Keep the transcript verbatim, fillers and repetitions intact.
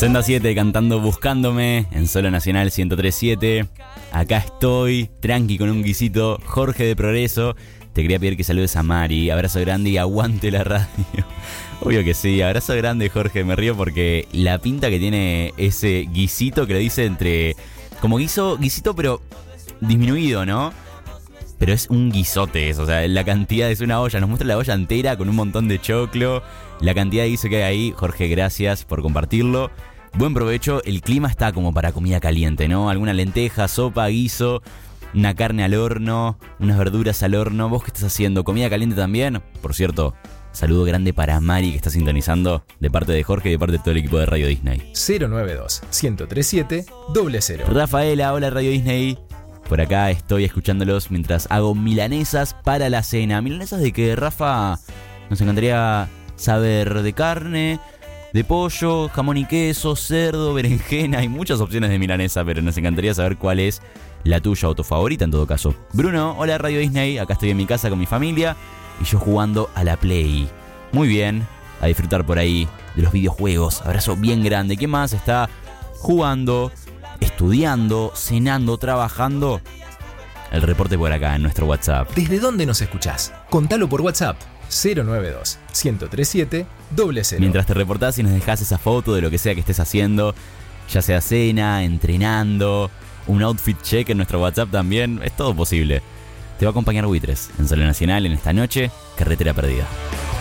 Senda siete cantando Buscándome en Solo Nacional ciento tres punto siete. Acá estoy, tranqui con un guisito. Jorge de Progreso. Te quería pedir que saludes a Mari. Abrazo grande y aguante la radio. Obvio que sí, abrazo grande, Jorge. Me río porque la pinta que tiene ese guisito que lo dice entre... Como guiso, guisito pero disminuido, ¿no? Pero es un guisote eso, o sea, la cantidad es una olla. Nos muestra la olla entera con un montón de choclo. La cantidad de guiso que hay ahí. Jorge, gracias por compartirlo. Buen provecho, el clima está como para comida caliente, ¿no? Alguna lenteja, sopa, guiso, una carne al horno, unas verduras al horno. ¿Vos qué estás haciendo? ¿Comida caliente también? Por cierto, saludo grande para Mari que está sintonizando de parte de Jorge y de parte de todo el equipo de Radio Disney. cero nueve dos, ciento tres siete, cero cero. Rafaela, hola Radio Disney. Por acá estoy escuchándolos mientras hago milanesas para la cena. ¿Milanesas de qué, Rafa? Nos encantaría saber. De carne, de pollo, jamón y queso, cerdo, berenjena. Hay muchas opciones de milanesa, pero nos encantaría saber cuál es la tuya o tu favorita en todo caso. Bruno, hola Radio Disney. Acá estoy en mi casa con mi familia y yo jugando a la Play. Muy bien, a disfrutar por ahí de los videojuegos. Abrazo bien grande. ¿Qué más está jugando, estudiando, cenando, trabajando? El reporte por acá en nuestro WhatsApp. ¿Desde dónde nos escuchás? Contalo por WhatsApp. cero nueve dos, ciento tres siete, cero cero. Mientras te reportás y nos dejás esa foto de lo que sea que estés haciendo, ya sea cena, entrenando, un outfit check en nuestro WhatsApp también, es todo posible. Te va a acompañar Buitres en Solo Nacional en esta noche, Carretera Perdida.